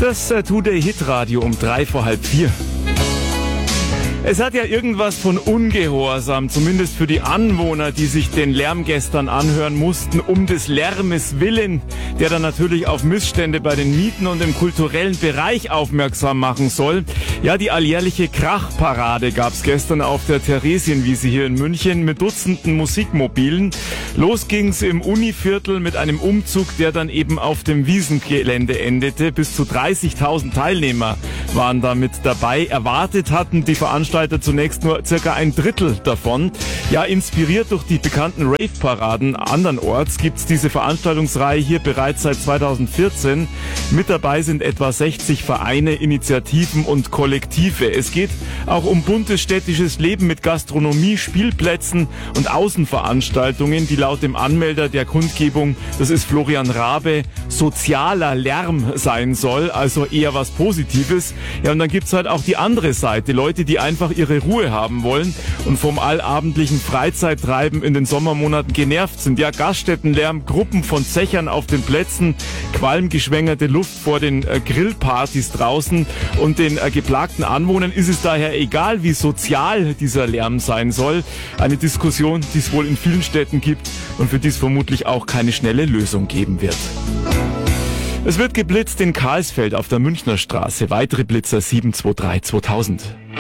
Das Today Hit Radio um 3:45. Es hat ja irgendwas von Ungehorsam, zumindest für die Anwohner, die sich den Lärm gestern anhören mussten, um des Lärmes willen, der dann natürlich auf Missstände bei den Mieten und im kulturellen Bereich aufmerksam machen soll. Ja, die alljährliche Krachparade gab's gestern auf der Theresienwiese hier in München mit Dutzenden Musikmobilen. Los ging's im Univiertel mit einem Umzug, der dann eben auf dem Wiesengelände endete. Bis zu 30.000 Teilnehmer waren da mit dabei. Erwartet hatten die Veranstalter zunächst nur circa ein Drittel davon. Ja, inspiriert durch die bekannten Rave-Paraden andernorts gibt's diese Veranstaltungsreihe hier bereits seit 2014. Mit dabei sind etwa 60 Vereine, Initiativen und Kollektive. Es geht auch um buntes städtisches Leben mit Gastronomie, Spielplätzen und Außenveranstaltungen, die laut dem Anmelder der Kundgebung, das ist Florian Rabe, sozialer Lärm sein soll, also eher was Positives. Ja, und dann gibt's halt auch die andere Seite, Leute, die einfach ihre Ruhe haben wollen und vom allabendlichen Freizeittreiben in den Sommermonaten genervt sind. Ja, Gaststättenlärm, Gruppen von Zechern auf den Plätzen, qualmgeschwängerte Luft vor den Grillpartys draußen und den geplagten Anwohnern ist es daher egal, wie sozial dieser Lärm sein soll. Eine Diskussion, die es wohl in vielen Städten gibt und für die es vermutlich auch keine schnelle Lösung geben wird. Es wird geblitzt in Karlsfeld auf der Münchner Straße. Weitere Blitzer 723 2000.